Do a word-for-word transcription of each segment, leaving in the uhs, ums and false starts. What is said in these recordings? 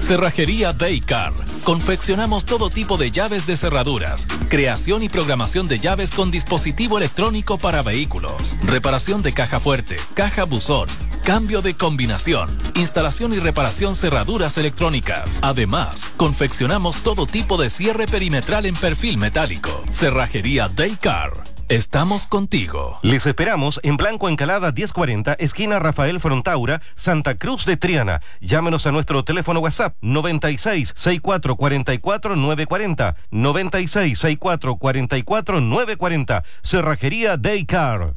Cerrajería Daycar. Confeccionamos todo tipo de llaves de cerraduras, creación y programación de llaves con dispositivo electrónico para vehículos, reparación de caja fuerte, caja buzón, cambio de combinación, instalación y reparación cerraduras electrónicas. Además, confeccionamos todo tipo de cierre perimetral en perfil metálico. Cerrajería Daycar. Estamos contigo. Les esperamos en Blanco Encalada diez cuarenta, esquina Rafael Frontaura, Santa Cruz de Triana. Llámenos a nuestro teléfono WhatsApp noventa y seis, sesenta y cuatro, cuarenta y cuatro, novecientos cuarenta, noventa y seis, sesenta y cuatro, cuarenta y cuatro, novecientos cuarenta. Cerrajería Daycar.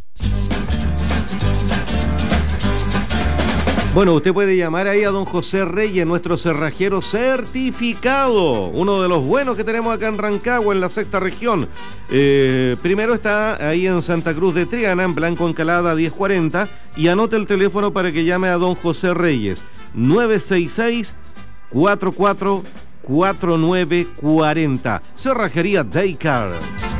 Bueno, usted puede llamar ahí a don José Reyes, nuestro cerrajero certificado, uno de los buenos que tenemos acá en Rancagua, en la sexta región. Eh, primero está ahí en Santa Cruz de Triana, en Blanco Encalada diez cuarenta, y anote el teléfono para que llame a don José Reyes, nueve seis seis, cuatro cuatro cuatro nueve cuatro cero. Cerrajería Daycar.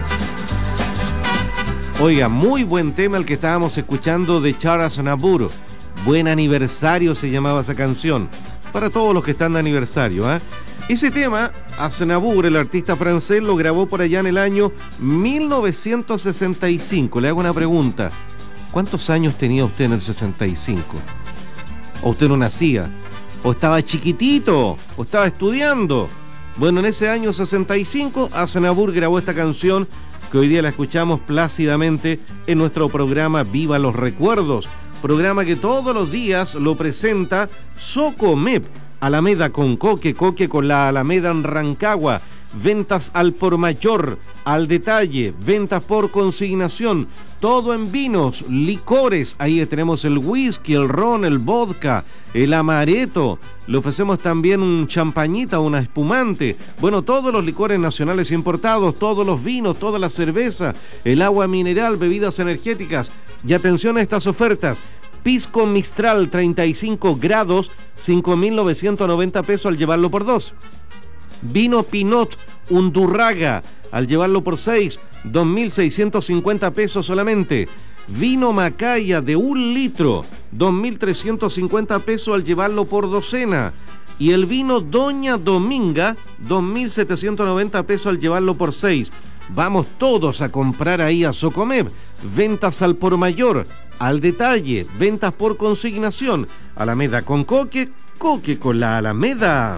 Oiga, muy buen tema el que estábamos escuchando de Charles Aznavour. Buen aniversario se llamaba esa canción. Para todos los que están de aniversario, ¿eh? Ese tema, Aznavour, el artista francés, lo grabó por allá en el año mil novecientos sesenta y cinco. Le hago una pregunta. ¿Cuántos años tenía usted en el sesenta y cinco? ¿O usted no nacía? ¿O estaba chiquitito? ¿O estaba estudiando? Bueno, en ese año sesenta y cinco, Aznavour grabó esta canción que hoy día la escuchamos plácidamente en nuestro programa Viva los Recuerdos. Programa que todos los días lo presenta Socomep, Alameda con Coque, Coque con la Alameda en Rancagua. Ventas al por mayor, al detalle, ventas por consignación, todo en vinos, licores. Ahí tenemos el whisky, el ron, el vodka, el amaretto. Le ofrecemos también un champañita, una espumante. Bueno, todos los licores nacionales importados, todos los vinos, toda la cerveza, el agua mineral, bebidas energéticas. Y atención a estas ofertas. Pisco Mistral treinta y cinco grados, cinco mil novecientos noventa pesos al llevarlo por dos. Vino Pinot Undurraga, al llevarlo por seis, dos mil seiscientos cincuenta pesos solamente. Vino Macaya de un litro, dos mil trescientos cincuenta pesos al llevarlo por docena. Y el vino Doña Dominga, dos mil setecientos noventa pesos al llevarlo por seis. Vamos todos a comprar ahí a Socomep. Ventas al por mayor, al detalle, ventas por consignación. Alameda con Coque, Coque con la Alameda.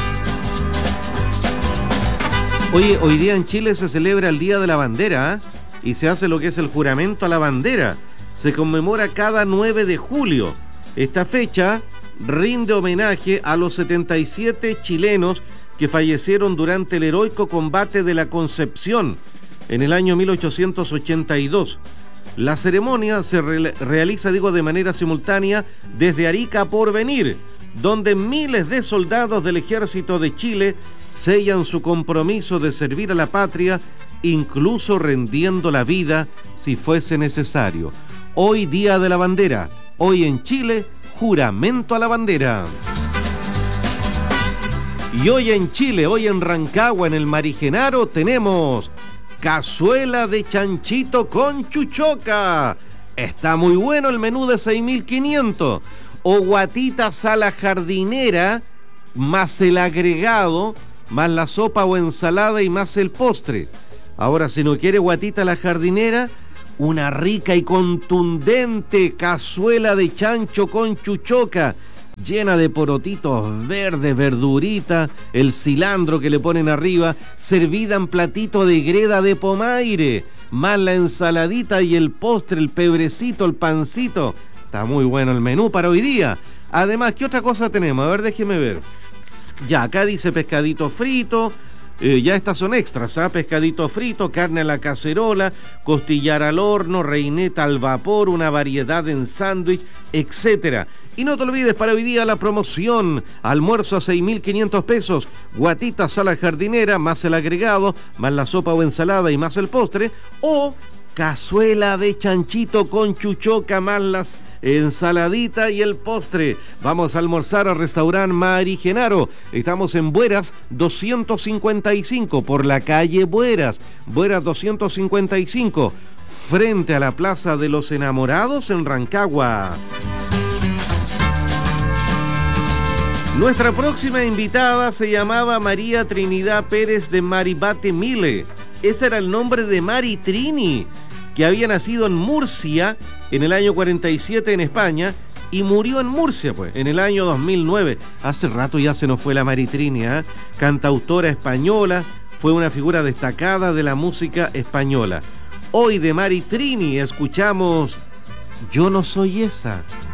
Oye, hoy día en Chile se celebra el Día de la Bandera, ¿eh? Y se hace lo que es el juramento a la bandera. Se conmemora cada nueve de julio. Esta fecha rinde homenaje a los setenta y siete chilenos que fallecieron durante el heroico combate de la Concepción en el año mil ochocientos ochenta y dos. La ceremonia se re- realiza, digo, de manera simultánea desde Arica a Porvenir, donde miles de soldados del Ejército de Chile sellan su compromiso de servir a la patria, incluso rendiendo la vida si fuese necesario. Hoy Día de la Bandera, hoy en Chile, juramento a la bandera. Y hoy en Chile, hoy en Rancagua, en el Marigenaro, tenemos cazuela de chanchito con chuchoca. Está muy bueno el menú de seis mil quinientos. O guatitas a la jardinera, más el agregado, más la sopa o ensalada y más el postre. Ahora, si no quiere guatita a la jardinera, una rica y contundente cazuela de chancho con chuchoca, llena de porotitos verdes, verdurita, el cilantro que le ponen arriba, servida en platito de greda de pomaire, más la ensaladita y el postre, el pebrecito, el pancito. Está muy bueno el menú para hoy día. Además, ¿qué otra cosa tenemos? A ver, déjeme ver. Ya, acá dice pescadito frito. Eh, ya estas son extras, ¿ah? Pescadito frito, carne a la cacerola, costillar al horno, reineta al vapor, una variedad en sándwich, etcétera. Y no te olvides, para hoy día la promoción, almuerzo a seis mil quinientos pesos, guatitas a la jardinera, más el agregado, más la sopa o ensalada y más el postre, o cazuela de chanchito con chuchoca, más las ensaladita y el postre. Vamos a almorzar al restaurante Marigenaro. Estamos en Bueras doscientos cincuenta y cinco, por la calle Bueras, Bueras doscientos cincuenta y cinco, frente a la Plaza de los Enamorados en Rancagua. Nuestra próxima invitada se llamaba María Trinidad Pérez de Maribate Mile. Ese era el nombre de Mari Trini, que había nacido en Murcia en el año cuarenta y siete en España y murió en Murcia, pues, en el año dos mil nueve. Hace rato ya se nos fue la Mari Trini, ¿eh? Cantautora española, fue una figura destacada de la música española. Hoy de Mari Trini escuchamos Yo no soy esa.